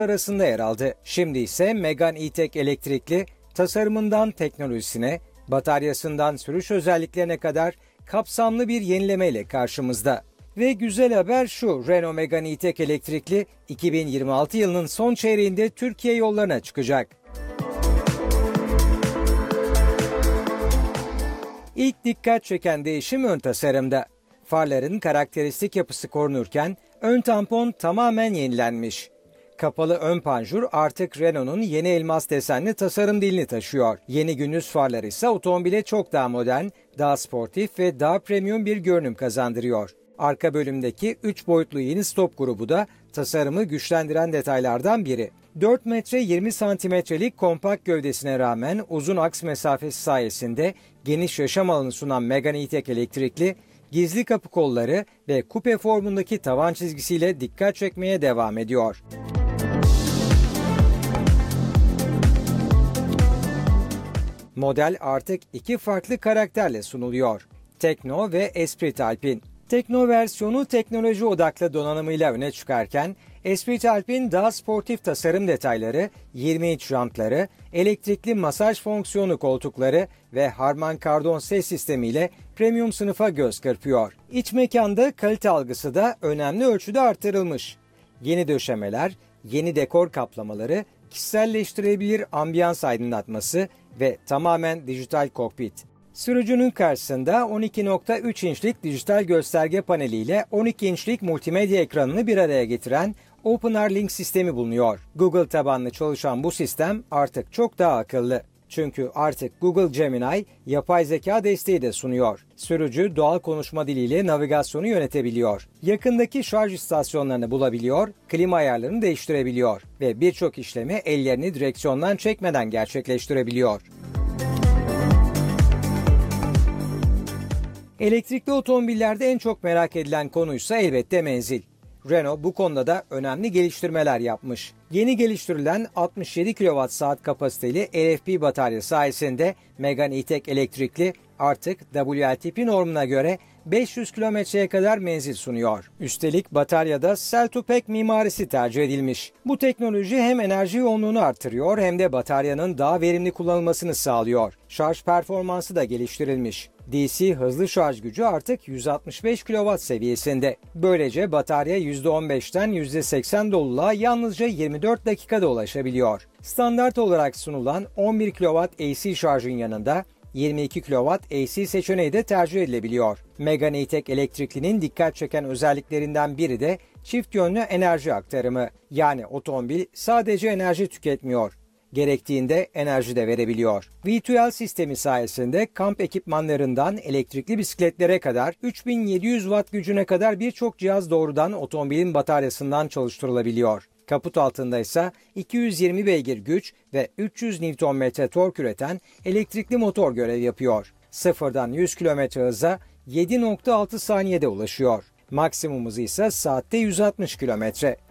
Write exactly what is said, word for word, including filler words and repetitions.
arasında yer aldı. Şimdi ise Megane E-Tech elektrikli tasarımından teknolojisine, bataryasından sürüş özelliklerine kadar kapsamlı bir yenilemeyle karşımızda. Ve güzel haber şu, Renault Megane E-Tech elektrikli iki bin yirmi altı yılının son çeyreğinde Türkiye yollarına çıkacak. İlk dikkat çeken değişim ön tasarımda. Farların karakteristik yapısı korunurken ön tampon tamamen yenilenmiş. Kapalı ön panjur artık Renault'un yeni elmas desenli tasarım dilini taşıyor. Yeni gündüz farları ise otomobile çok daha modern, daha sportif ve daha premium bir görünüm kazandırıyor. Arka bölümdeki üç boyutlu yeni stop grubu da tasarımı güçlendiren detaylardan biri. dört metre yirmi santimetrelik kompakt gövdesine rağmen uzun aks mesafesi sayesinde geniş yaşam alanı sunan Megane E-Tech elektrikli, gizli kapı kolları ve kupe formundaki tavan çizgisiyle dikkat çekmeye devam ediyor. Model artık iki farklı karakterle sunuluyor. Tekno ve Esprit Alpine. Tekno versiyonu teknoloji odaklı donanımıyla öne çıkarken, Esprit Alpine daha sportif tasarım detayları, yirmi inç jantları, elektrikli masaj fonksiyonu koltukları ve Harman Kardon ses sistemiyle premium sınıfa göz kırpıyor. İç mekanda kalite algısı da önemli ölçüde artırılmış. Yeni döşemeler, yeni dekor kaplamaları, kişiselleştirilebilir ambiyans aydınlatması ve tamamen dijital kokpit. Sürücünün karşısında on iki nokta üç inçlik dijital gösterge paneliyle on iki inçlik multimedya ekranını bir araya getiren OpenR Link sistemi bulunuyor. Google tabanlı çalışan bu sistem artık çok daha akıllı. Çünkü artık Google Gemini yapay zeka desteği de sunuyor. Sürücü doğal konuşma diliyle navigasyonu yönetebiliyor. Yakındaki şarj istasyonlarını bulabiliyor, klima ayarlarını değiştirebiliyor ve birçok işlemi ellerini direksiyondan çekmeden gerçekleştirebiliyor. Elektrikli otomobillerde en çok merak edilen konuysa elbette menzil. Renault bu konuda da önemli geliştirmeler yapmış. Yeni geliştirilen altmış yedi kilowatt saat kapasiteli L F P batarya sayesinde Megane E-Tech elektrikli artık W L T P normuna göre beş yüz kilometreye kadar menzil sunuyor. Üstelik bataryada Cell to Pack mimarisi tercih edilmiş. Bu teknoloji hem enerji yoğunluğunu artırıyor hem de bataryanın daha verimli kullanılmasını sağlıyor. Şarj performansı da geliştirilmiş. D C hızlı şarj gücü artık yüz altmış beş kilowatt seviyesinde. Böylece batarya yüzde on beşten yüzde seksen doluluğa yalnızca yirmi dört dakikada ulaşabiliyor. Standart olarak sunulan on bir kilowatt A C şarjın yanında yirmi iki kilowatt A C seçeneği de tercih edilebiliyor. Megane E-Tech elektriklinin dikkat çeken özelliklerinden biri de çift yönlü enerji aktarımı. Yani otomobil sadece enerji tüketmiyor, gerektiğinde enerji de verebiliyor. V iki L sistemi sayesinde kamp ekipmanlarından elektrikli bisikletlere kadar üç bin yedi yüz watt gücüne kadar birçok cihaz doğrudan otomobilin bataryasından çalıştırılabiliyor. Kaput altında ise iki yüz yirmi beygir güç ve üç yüz Newton metre tork üreten elektrikli motor görev yapıyor. Sıfırdan yüz kilometre hıza yedi nokta altı saniyede ulaşıyor. Maksimum hızı ise saatte yüz altmış kilometre.